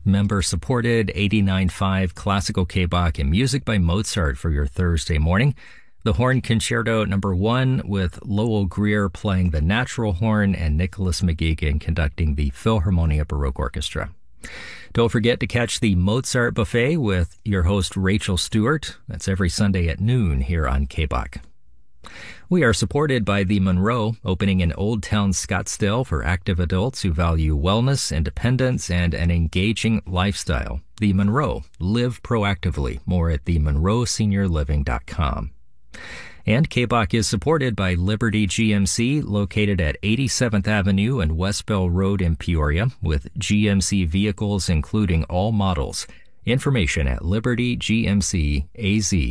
member-supported 89.5 classical K-Bach and music by Mozart for your Thursday morning. The Horn Concerto number 1 with Lowell Greer playing the natural horn and Nicholas McGeegan conducting the Philharmonia Baroque Orchestra. Don't forget to catch the Mozart Buffet with your host Rachel Stewart. That's every Sunday at noon here on K-Bach. We are supported by the Monroe, opening in Old Town Scottsdale for active adults who value wellness, independence, and an engaging lifestyle. The Monroe. Live proactively. More at themonroeseniorliving.com. And K-Bach is supported by Liberty GMC, located at 87th Avenue and West Bell Road in Peoria, with GMC vehicles including all models. Information at libertygmcaz.com.